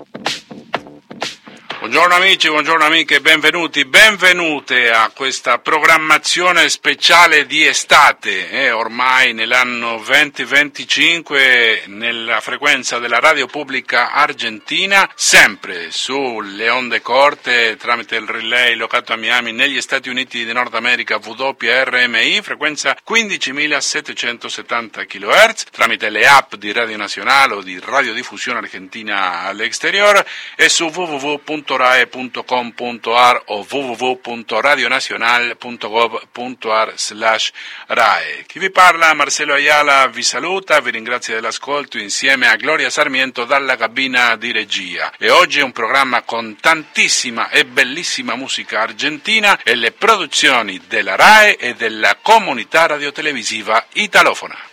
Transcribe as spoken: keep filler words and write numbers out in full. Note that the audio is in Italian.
Buongiorno amici, buongiorno amiche, benvenuti, benvenute a questa programmazione speciale di estate, eh, ormai nell'anno duemilaventicinque nella frequenza della radio pubblica argentina, sempre sulle onde corte tramite il relay locato a Miami negli Stati Uniti di Nord America W R M I, frequenza quindicimilasettecentosettanta chilohertz, tramite le app di Radio Nazionale o di Radiodiffusione Argentina all'Exterior e su w w w punto rae punto com punto a r o w w w punto radionacional punto gov punto a r slash rae. Chi vi parla, Marcelo Ayala, vi saluta, vi ringrazio dell'ascolto insieme a Gloria Sarmiento dalla cabina di regia. E oggi è un programma con tantissima e bellissima musica argentina e le produzioni della RAE e della comunità radiotelevisiva italofona.